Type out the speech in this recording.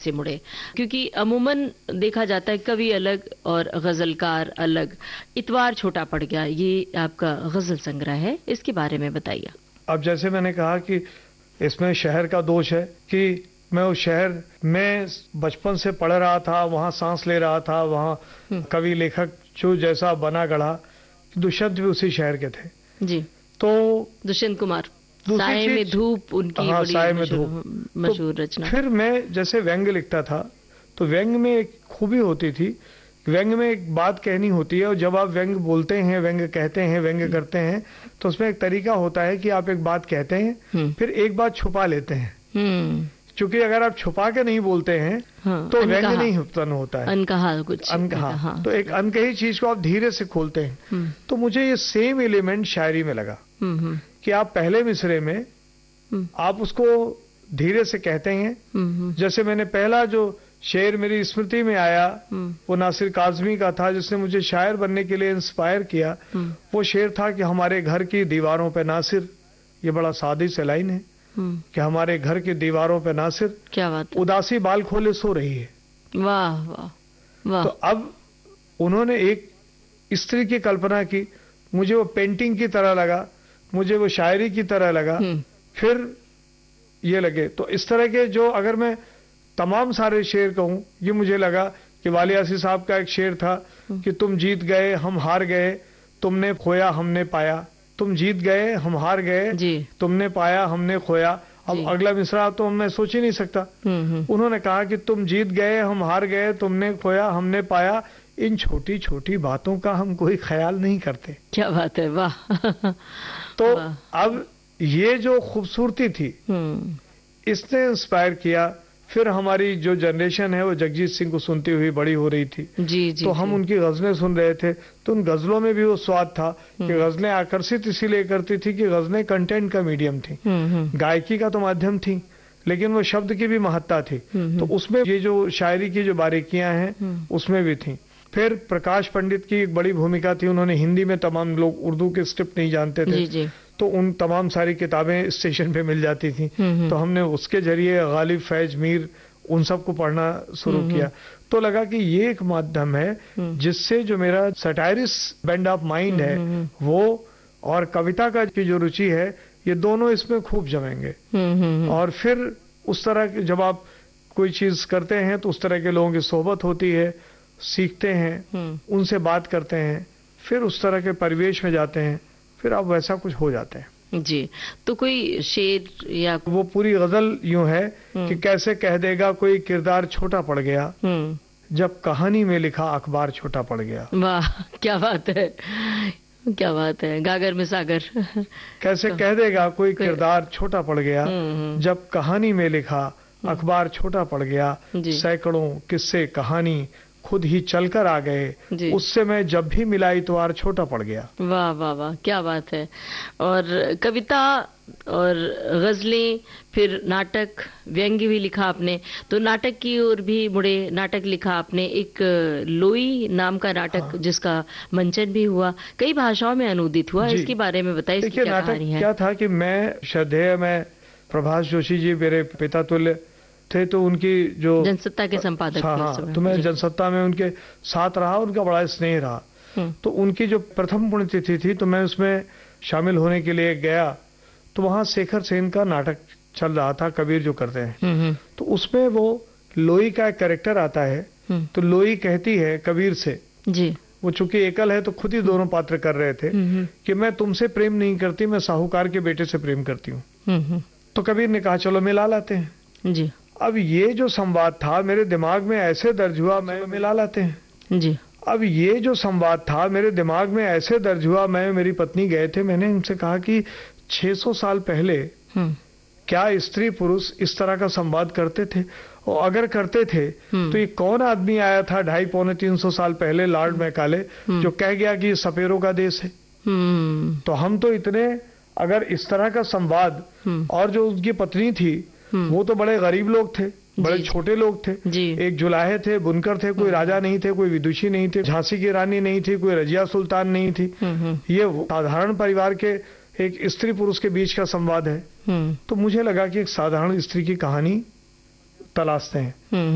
से मुड़े, क्योंकि अमूमन देखा जाता है कवि अलग और गजलकार अलग। इतवार छोटा पड़ गया, ये आपका गजल संग्रह है, इसके बारे में बताइए। अब जैसे मैंने कहा कि इसमें शहर का दोष है कि मैं उस शहर में बचपन से पढ़ रहा था, वहाँ सांस ले रहा था, वहाँ कवि लेखक जो जैसा बना गढ़ा, दुष्यंत भी उसी शहर के थे जी। तो दुष्यंत कुमार, साए में धूप उनकी बड़ी साए में धूप मशहूर रचना। फिर मैं जैसे व्यंग्य लिखता था तो व्यंग्य में एक खूबी होती थी, व्यंग्य में एक बात कहनी होती है और जब आप व्यंग्य बोलते हैं, व्यंग्य कहते हैं, व्यंग्य करते हैं तो उसमें एक तरीका होता है कि आप एक बात कहते हैं फिर एक बात छुपा लेते हैं, क्योंकि अगर आप छुपा के नहीं बोलते हैं तो व्यंग्य नहीं उत्पन्न होता है, अनकहा कुछ अनकहा। तो एक अनकही चीज को आप धीरे से खोलते हैं। तो मुझे ये सेम एलिमेंट शायरी में लगा कि आप पहले मिसरे में आप उसको धीरे से कहते हैं। जैसे मैंने पहला जो शेर मेरी स्मृति में आया वो नासिर काज़मी का था, जिसने मुझे शायर बनने के लिए इंस्पायर किया। वो शेर था कि हमारे घर की दीवारों पे नासिर, ये बड़ा सादी से लाइन है कि हमारे घर की दीवारों पे नासिर, क्या बात है, उदासी बाल खोले सो रही है। वाह वाह वाह। तो अब उन्होंने एक स्त्री की कल्पना की, मुझे वो पेंटिंग की तरह लगा, मुझे वो शायरी की तरह लगा, फिर ये लगे। तो इस तरह के जो अगर मैं तमाम सारे शेर कहूं, ये मुझे लगा कि वाली आसी साहब का एक शेर था कि तुम जीत गए हम हार गए, तुमने खोया हमने पाया, तुम जीत गए हम हार गए, तुमने पाया हमने खोया। अब अगला मिसरा तो मैं सोच ही नहीं सकता। उन्होंने कहा कि तुम जीत गए हम हार गए, तुमने खोया हमने पाया, इन छोटी छोटी बातों का हम कोई ख्याल नहीं करते। क्या बात है, वाह। तो अब ये जो खूबसूरती थी इसने इंस्पायर किया। फिर हमारी जो जनरेशन है वो जगजीत सिंह को सुनती हुई बड़ी हो रही थी। तो हम उनकी गजलें सुन रहे थे तो उन गजलों में भी वो स्वाद था कि गजलें आकर्षित इसीलिए करती थी कि गजलें कंटेंट का मीडियम थी, गायकी का तो माध्यम थी, लेकिन वो शब्द की भी महत्ता थी। तो उसमें ये जो शायरी की जो बारीकियां हैं उसमें भी थी। फिर प्रकाश पंडित की एक बड़ी भूमिका थी, उन्होंने हिंदी में, तमाम लोग उर्दू के स्क्रिप्ट नहीं जानते थे तो उन तमाम सारी किताबें स्टेशन पे मिल जाती थी, तो हमने उसके जरिए गालिब, फैज, मीर उन सबको पढ़ना शुरू किया। तो लगा कि ये एक माध्यम है जिससे जो मेरा सटायरिस बेंड ऑफ माइंड है वो और कविता का की जो रुचि है ये दोनों इसमें खूब जमेंगे। और फिर उस तरह की जब आप कोई चीज करते हैं तो उस तरह के लोगों की सोहबत होती है, सीखते हैं, उनसे बात करते हैं, फिर उस तरह के परिवेश में जाते हैं, फिर अब वैसा कुछ हो जाता है। जी। तो कोई शेर या वो पूरी गजल यूं है कि कैसे कह देगा कोई किरदार छोटा पड़ गया, जब कहानी में लिखा अखबार छोटा पड़ गया। वाह, क्या बात है, क्या बात है, गागर में सागर। कैसे कह देगा कोई किरदार छोटा पड़ गया, जब कहानी में लिखा अखबार छोटा पड़ गया, सैकड़ों किस्से कहानी खुद ही चलकर आ गए, उससे मैं जब भी मिला इतवार छोटा पड़ गया। वाह वाह वाह, क्या बात है। और कविता और गजलें, फिर नाटक, व्यंग्य भी लिखा आपने, तो नाटक की ओर भी मुड़े, नाटक लिखा आपने, एक लोई नाम का नाटक जिसका मंचन भी हुआ, कई भाषाओं में अनुदित हुआ, इसके बारे में बताइए। देखिए नाटक क्या था कि मैं श्रद्धेय में प्रभास जोशी जी मेरे पिता तुल्य थे, तो उनकी जो जनसत्ता के संपादक थे, तो मैं जनसत्ता में उनके साथ रहा, उनका बड़ा स्नेह रहा। तो उनकी जो प्रथम पुण्यतिथि थी तो मैं उसमें शामिल होने के लिए गया, तो वहां शेखर सेन का नाटक चल रहा था, कबीर जो करते हैं। तो उसमें वो लोई का एक कैरेक्टर आता है, तो लोई कहती है कबीर से, वो चूंकि एकल है तो खुद ही दोनों पात्र कर रहे थे कि मैं तुमसे प्रेम नहीं करती, मैं साहूकार के बेटे से प्रेम करती हूँ। तो कबीर ने कहा चलो मिला लाते हैं जी। अब ये जो संवाद था मेरे दिमाग में ऐसे दर्ज हुआ, मैं मिला लाते हैं जी। अब ये जो संवाद था मेरे दिमाग में ऐसे दर्ज हुआ, मैं मेरी पत्नी गए थे, मैंने उनसे कहा कि 600 साल पहले क्या स्त्री पुरुष इस तरह का संवाद करते थे, और अगर करते थे तो ये कौन आदमी आया था 250-300 साल पहले, लॉर्ड मैकाले, जो कह गया कि ये सपेरों का देश है। तो हम तो इतने, अगर इस तरह का संवाद, और जो उनकी पत्नी थी वो तो बड़े गरीब लोग थे, बड़े छोटे लोग थे, एक जुलाहे थे, बुनकर थे, कोई राजा नहीं थे, कोई विदुषी नहीं थे, झांसी की रानी नहीं थी, कोई रजिया सुल्तान नहीं थी, ये साधारण परिवार के एक स्त्री पुरुष के बीच का संवाद है। तो मुझे लगा कि एक साधारण स्त्री की कहानी तलाशते हैं।